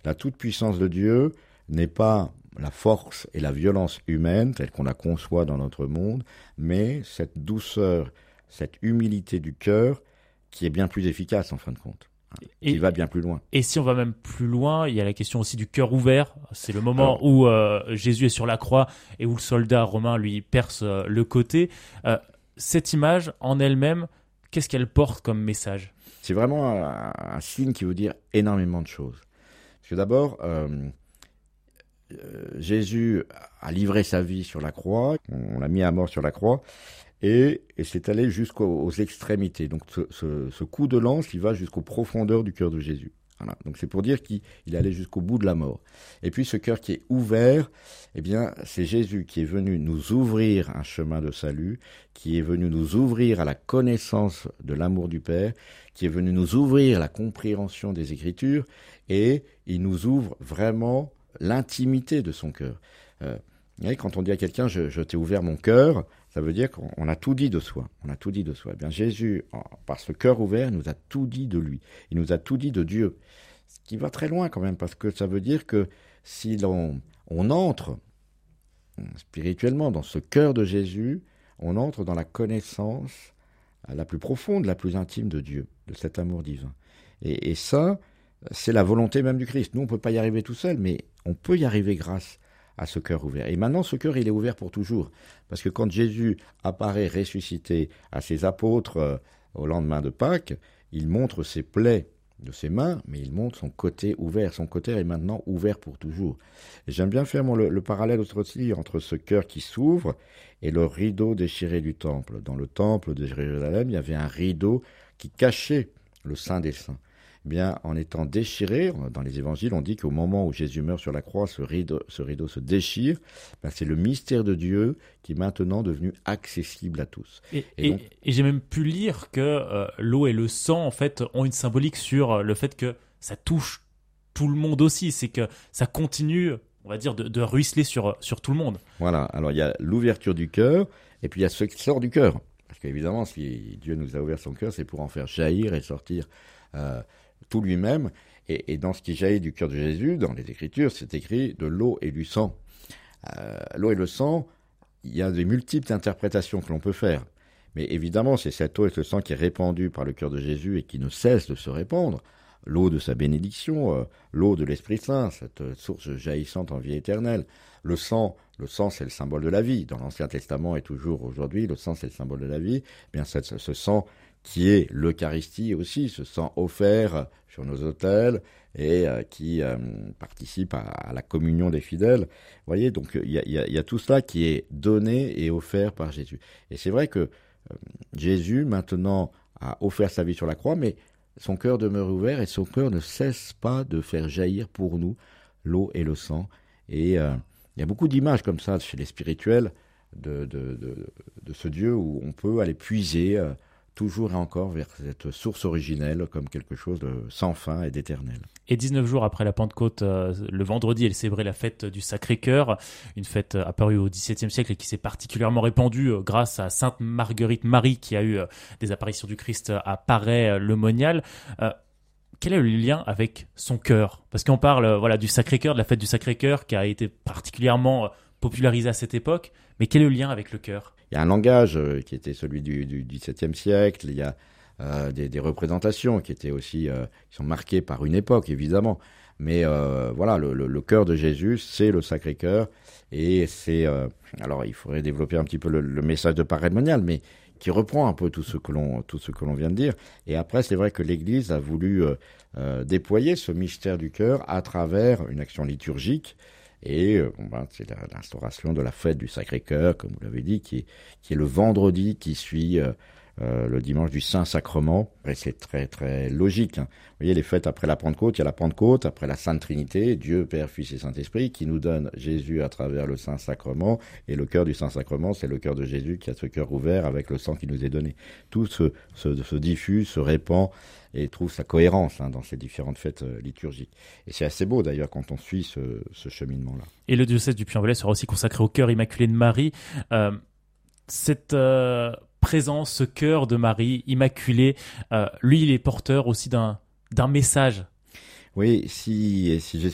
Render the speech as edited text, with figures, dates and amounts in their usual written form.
La toute-puissance de Dieu n'est pas la force et la violence humaine telle qu'on la conçoit dans notre monde, mais cette douceur, cette humilité du cœur qui est bien plus efficace en fin de compte, qui va bien plus loin. Et si on va même plus loin, il y a la question aussi du cœur ouvert. C'est le moment Alors, où Jésus est sur la croix et où le soldat romain lui perce le côté. Cette image en elle-même, qu'est-ce qu'elle porte comme message ? c'est vraiment un signe qui veut dire énormément de choses. Parce que d'abord, Jésus a livré sa vie sur la croix, on l'a mis à mort sur la croix, et c'est allé jusqu'aux extrémités. Donc ce coup de lance, il va jusqu'aux profondeurs du cœur de Jésus. Voilà. Donc c'est pour dire qu'il est allé jusqu'au bout de la mort. Et puis ce cœur qui est ouvert, eh bien c'est Jésus qui est venu nous ouvrir un chemin de salut, qui est venu nous ouvrir à la connaissance de l'amour du Père, qui est venu nous ouvrir la compréhension des Écritures, et il nous ouvre vraiment l'intimité de son cœur. Vous voyez, quand on dit à quelqu'un je t'ai ouvert mon cœur, ça veut dire qu'on a tout dit de soi. On a tout dit de soi. Eh bien, Jésus, par ce cœur ouvert, nous a tout dit de lui. Il nous a tout dit de Dieu. Ce qui va très loin quand même, parce que ça veut dire que si on entre spirituellement dans ce cœur de Jésus, on entre dans la connaissance la plus profonde, la plus intime de Dieu, de cet amour divin. Et ça, c'est la volonté même du Christ. Nous, on ne peut pas y arriver tout seul, mais on peut y arriver grâce à ce cœur ouvert. Et maintenant, ce cœur, il est ouvert pour toujours. Parce que quand Jésus apparaît ressuscité à ses apôtres au lendemain de Pâques, il montre ses plaies de ses mains, mais il montre son côté ouvert. Son côté est maintenant ouvert pour toujours. Et j'aime bien faire le parallèle aussi entre ce cœur qui s'ouvre et le rideau déchiré du temple. Dans le temple de Jérusalem, il y avait un rideau qui cachait le Saint des Saints. Eh bien, en étant déchiré, dans les évangiles, on dit qu'au moment où Jésus meurt sur la croix, ce rideau se déchire. Ben, c'est le mystère de Dieu qui est maintenant devenu accessible à tous. Et j'ai même pu lire que l'eau et le sang, en fait, ont une symbolique sur le fait que ça touche tout le monde aussi. C'est que ça continue, on va dire, de ruisseler sur tout le monde. Voilà. Alors, il y a l'ouverture du cœur, et puis il y a ce qui sort du cœur. Parce qu'évidemment, si Dieu nous a ouvert son cœur, c'est pour en faire jaillir et sortir tout lui-même. Et dans ce qui jaillit du cœur de Jésus, dans les Écritures, c'est écrit de l'eau et du sang. L'eau et le sang, il y a des multiples interprétations que l'on peut faire. Mais évidemment, c'est cette eau et ce sang qui est répandue par le cœur de Jésus et qui ne cesse de se répandre. L'eau de sa bénédiction, l'eau de l'Esprit Saint, cette source jaillissante en vie éternelle. Le sang, c'est le symbole de la vie. Dans l'Ancien Testament et toujours aujourd'hui, le sang, c'est le symbole de la vie. Eh bien, ce sang qui est l'Eucharistie aussi, ce sang offert sur nos autels et qui participe à la communion des fidèles. Vous voyez, donc il y a tout cela qui est donné et offert par Jésus. Et c'est vrai que Jésus, maintenant, a offert sa vie sur la croix, mais son cœur demeure ouvert et son cœur ne cesse pas de faire jaillir pour nous l'eau et le sang. Et il y a beaucoup d'images comme ça chez les spirituels de ce Dieu où on peut aller puiser toujours et encore vers cette source originelle comme quelque chose de sans fin et d'éternel. Et 19 jours après la Pentecôte, le vendredi, elle célébrait la fête du Sacré-Cœur, une fête apparue au XVIIe siècle et qui s'est particulièrement répandue grâce à Sainte Marguerite Marie qui a eu des apparitions du Christ à Paray-le-Monial. Quel est le lien avec son cœur ? Parce qu'on parle du Sacré-Cœur, de la fête du Sacré-Cœur qui a été particulièrement popularisée à cette époque, mais quel est le lien avec le cœur ? Il y a un langage qui était celui du XVIIe siècle, il y a des représentations qui étaient aussi qui sont marquées par une époque, évidemment. Mais voilà, le cœur de Jésus, c'est le Sacré-Cœur. Et c'est... alors, il faudrait développer un petit peu le message de Paray-le-Monial, mais qui reprend un peu tout ce que l'on vient de dire. Et après, c'est vrai que l'Église a voulu déployer ce mystère du cœur à travers une action liturgique. Et c'est l'instauration de la fête du Sacré-Cœur, comme vous l'avez dit, qui est le vendredi qui suit le dimanche du Saint-Sacrement. Et c'est très, très logique. Vous voyez, les fêtes après la Pentecôte, il y a la Pentecôte, après la Sainte Trinité, Dieu, Père, Fils et Saint-Esprit, qui nous donne Jésus à travers le Saint-Sacrement. Et le cœur du Saint-Sacrement, c'est le cœur de Jésus qui a ce cœur ouvert avec le sang qui nous est donné. Tout se diffuse, se répand et trouve sa cohérence dans ces différentes fêtes liturgiques. Et c'est assez beau d'ailleurs quand on suit ce cheminement-là. Et le diocèse du Puy-en-Velay sera aussi consacré au cœur immaculé de Marie. Cette présence, ce cœur de Marie immaculé, lui, il est porteur aussi d'un message. Oui, si